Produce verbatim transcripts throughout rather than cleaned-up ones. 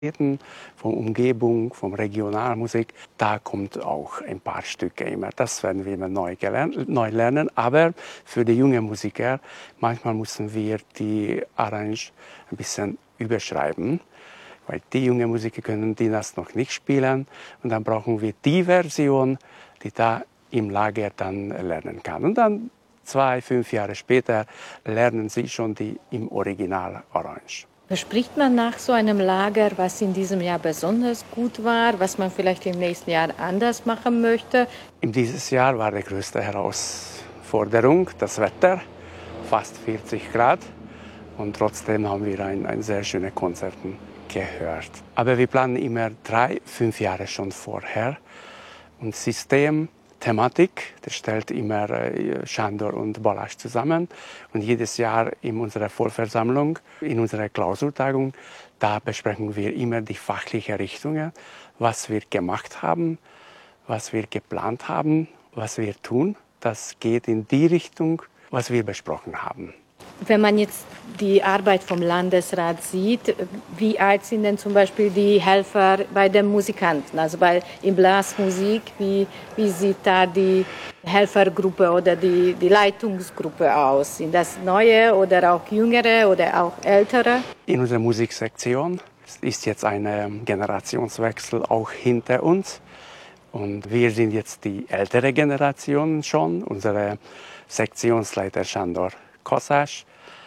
von Umgebung, von Regionalmusik, da kommt auch ein paar Stücke immer. Das werden wir immer neu, gelernt, neu lernen. Aber für die jungen Musiker, manchmal müssen wir die Arrange ein bisschen überschreiben, weil die jungen Musiker können die das noch nicht spielen. Und dann brauchen wir die Version, die da im Lager dann lernen kann. Und dann zwei, fünf Jahre später lernen sie schon die im Original Arrange. Spricht man nach so einem Lager, was in diesem Jahr besonders gut war, was man vielleicht im nächsten Jahr anders machen möchte? In dieses Jahr war die größte Herausforderung das Wetter, fast vierzig Grad. Und trotzdem haben wir ein, ein sehr schönes Konzert gehört. Aber wir planen immer drei, fünf Jahre schon vorher. Und System, Thematik, das stellt immer äh, Sándor und Balázs zusammen. Und jedes Jahr in unserer Vollversammlung, in unserer Klausurtagung, da besprechen wir immer die fachlichen Richtungen, was wir gemacht haben, was wir geplant haben, was wir tun. Das geht in die Richtung, was wir besprochen haben. Wenn man jetzt die Arbeit vom Landesrat sieht, wie alt sind denn zum Beispiel die Helfer bei den Musikanten? Also bei in Blasmusik, wie, wie sieht da die Helfergruppe oder die, die Leitungsgruppe aus? Sind das neue oder auch jüngere oder auch ältere? In unserer Musiksektion ist jetzt ein Generationswechsel auch hinter uns. Und wir sind jetzt die ältere Generation schon. Unsere Sektionsleiter Sándor Kosás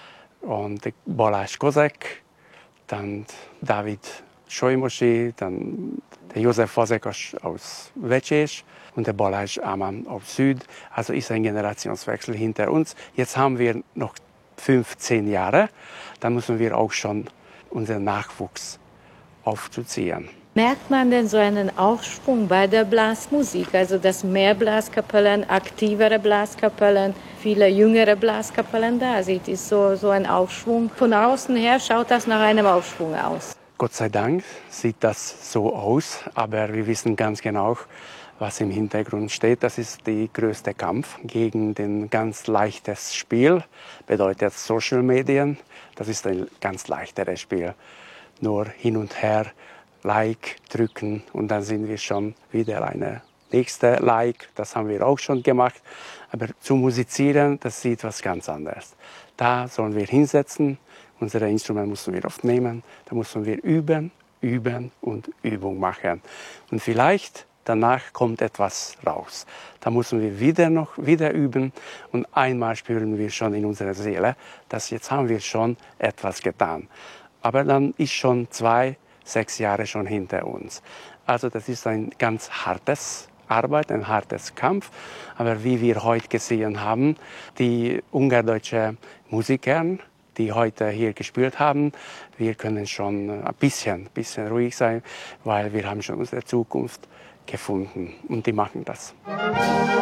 und Balázs Kozek, dann David Solymosi, dann der Josef Fazekas aus Vecsés und der Balázs Aman aus Süd. Also ist ein Generationswechsel hinter uns. Jetzt haben wir noch fünfzehn Jahre, dann müssen wir auch schon unseren Nachwuchs aufzuziehen. Merkt man denn so einen Aufschwung bei der Blasmusik, also dass mehr Blaskapellen, aktivere Blaskapellen, viele jüngere Blaskapellen da sind? Ist so, so ein Aufschwung? Von außen her schaut das nach einem Aufschwung aus. Gott sei Dank sieht das so aus, aber wir wissen ganz genau, was im Hintergrund steht. Das ist der größte Kampf gegen den ganz leichtes Spiel, bedeutet Social Medien. Das ist ein ganz leichteres Spiel, nur hin und her. Like drücken und dann sind wir schon wieder eine nächste Like. Das haben wir auch schon gemacht. Aber zu musizieren, das sieht was ganz anderes. Da sollen wir hinsetzen, unsere Instrumente müssen wir oft nehmen, da müssen wir üben, üben und Übung machen. Und vielleicht danach kommt etwas raus. Da müssen wir wieder noch wieder üben und einmal spüren wir schon in unserer Seele, dass jetzt haben wir schon etwas getan. Aber dann ist schon zwei sechs Jahre schon hinter uns. Also das ist ein ganz hartes Arbeit, ein hartes Kampf. Aber wie wir heute gesehen haben, die ungardeutschen Musiker, die heute hier gespielt haben, wir können schon ein bisschen, bisschen ruhig sein, weil wir haben schon unsere Zukunft gefunden und die machen das.